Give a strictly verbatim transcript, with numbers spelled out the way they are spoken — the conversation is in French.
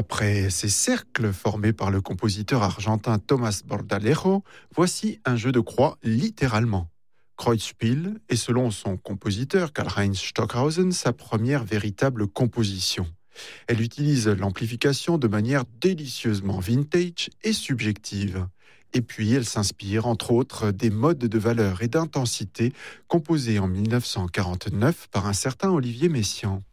Après ces cercles formés par le compositeur argentin Tomás Bordalejo, voici un jeu de croix littéralement. Kreuzspiel est selon son compositeur Karl-Heinz Stockhausen sa première véritable composition. Elle utilise l'amplification de manière délicieusement vintage et subjective. Et puis elle s'inspire entre autres des modes de valeur et d'intensité composés en mille neuf cent quarante-neuf par un certain Olivier Messiaen.